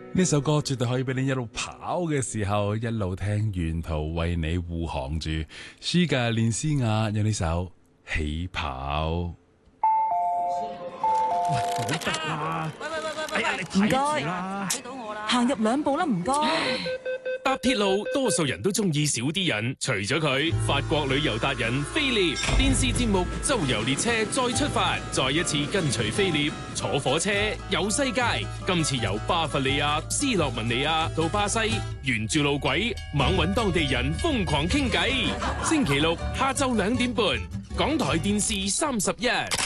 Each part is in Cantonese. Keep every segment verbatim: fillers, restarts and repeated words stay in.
呢首歌絕對可以俾你一路跑嘅時候一路聽，沿途為你護航住。舒嘅連詩雅有呢首起跑。 喂，唔好得啦！ 喂喂喂喂哎呀，你喂， 睇住啦！ 睇到我啦， 行入兩步啦，唔該。 搭鐵路，多數人都中意少啲人，除咗佢，法國旅遊達人菲臘電視節目《周遊列車》再出發，再一次跟隨菲臘坐火車遊世界。今次由巴伐利亞、斯洛文尼亞到巴西，沿住路軌猛搵當地人瘋狂傾偈。星期六下晝兩點半，港台電視三十一。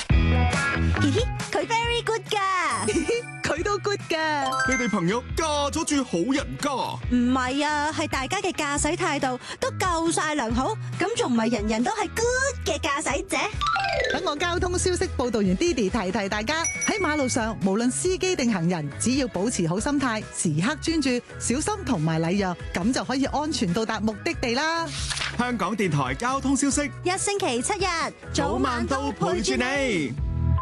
佢 very good 噶， 佢都 good 噶。 你哋朋友嫁咗住好人家？ 唔係啊，係大家嘅駕駛態度都夠晒良好，咁仲唔係人人都係 good 嘅駕駛者？ 等我交通消息報道員 Didi 提提大家，喺馬路上無論司機定行人，只要保持好心態，時刻專注、小心同埋禮讓，咁就可以安全到達目的地啦。 香港電台交通消息， 一星期七日，早晚都陪住你。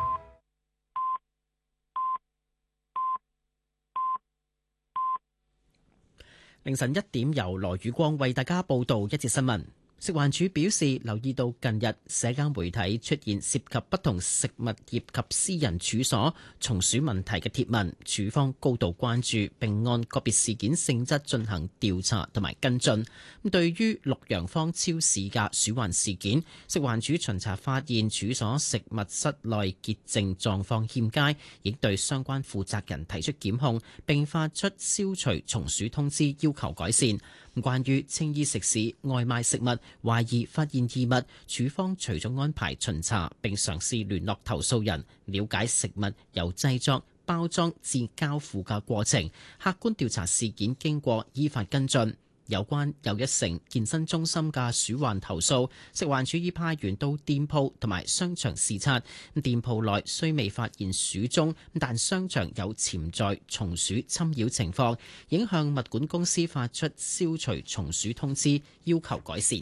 凌晨一點，由羅宇光為大家報道一節新聞。食環署表示，留意到近日社交媒體出現涉及不同食物業及私人處所松鼠問題嘅貼文，署方高度關注，並按個別事件性質進行調查同埋跟進。咁對於綠陽坊超市嘅鼠患事件，食環署巡查發現處所食物室內潔淨狀況欠佳，亦對相關負責人提出檢控，並發出消除松鼠通知，要求改善。關於青衣食肆外賣食物懷疑發現異物，署方除咗安排巡查，並嘗試聯絡投訴人，了解食物由製作、包裝至交付嘅過程，客觀調查事件經過，依法跟進。有關又一城健身中心嘅鼠患投訴，食環署已派員到店鋪同埋商場視察。店鋪內雖未發現鼠蹤，但商場有潛在松鼠侵擾情況，已向物管公司發出消除松鼠通知，要求改善。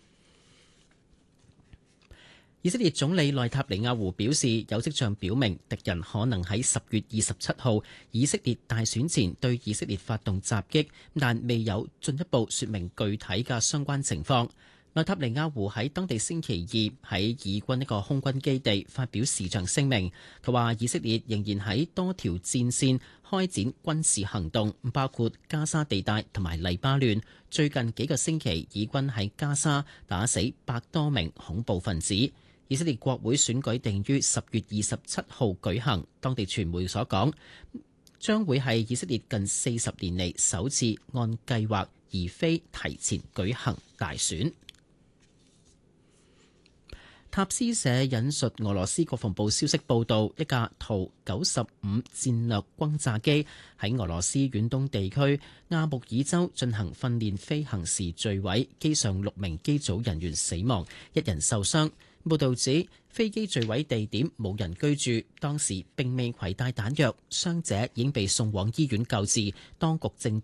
以色列總理內塔尼亞胡表示，有跡象表明敵人可能喺十月二十七號以色列大選前對以色列發動襲擊，但未有進一步說明具體嘅相關情況。內塔尼亞胡喺當地星期二喺以軍一個空軍基地發表視像聲明，佢話以色列仍然喺多條戰線開展軍事行動，包括加沙地帶同埋黎巴嫩。最近幾個星期，以軍喺加沙打死百多名恐怖分子。以色列國會選舉定於十月二十七號舉行，當地傳媒所講，將會係以色列近四十年嚟首次按計劃而非提前舉行大選。塔斯社引述俄羅斯國防部消息報道，一架圖九十五戰略轟炸機喺俄羅斯遠東地區亞穆爾州進行訓練飛行時墜毀，機上六名機組人員死亡，一人受傷。報導指，飛機墜毀地點冇人居住，當時並未攜帶彈藥，傷者已經被送往醫院救治，當局正調